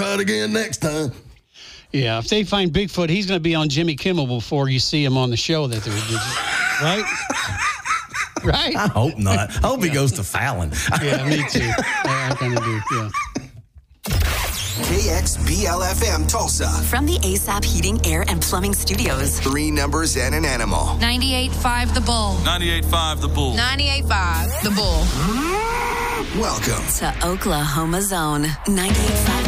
try it again next time. Yeah, if they find Bigfoot, he's going to be on Jimmy Kimmel before you see him on the show. Right? Right? I hope not. I hope he goes to Fallon. Yeah, me too. I kind of do, yeah. KXBL-FM Tulsa. From the ASAP Heating, Air, and Plumbing Studios. 3 numbers and an animal. 98.5 The Bull. 98.5 The Bull. 98.5 The Bull. Welcome to Oklahoma Zone. 98.5